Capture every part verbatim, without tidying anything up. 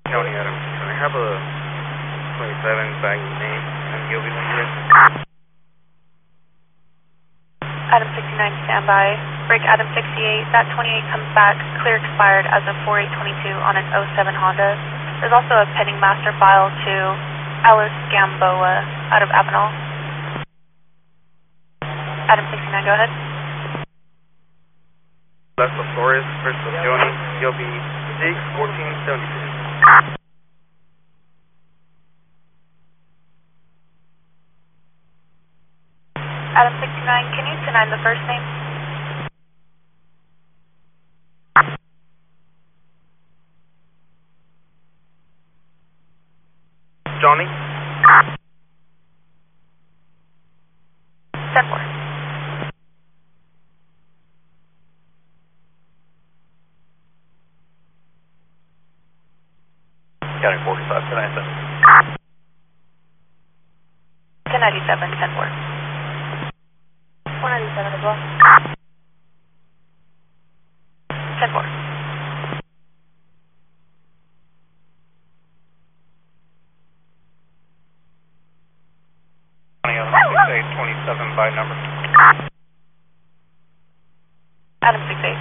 County Adam, can I have a twenty-seven by name and D O B number? Adam sixty-nine, standby. Break Adam sixty-eight. That twenty-eight comes back, clear expired as of four eight twenty-two on an oh seven Honda. There's also a pending master file to Alice Gamboa out of Avenal. Adam sixty-nine, go ahead. Las Flores, first of Joni, D O B six fourteen seventy-six. Adam sixty-nine, can you deny the first name? Johnny? ten four. County forty-five, ten ninety-seven. ten ninety-seven, ten four. one ninety-seven as well. ten four. six eight twenty-seven by number. Adam six eight.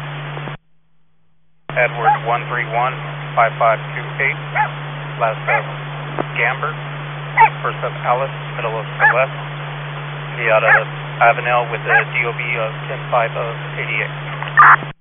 Edward one three one five five two eight. Last of Gambert. First of Alice, middle of Celeste. The out of Avenel with a D O B of ten five of eighty-eight.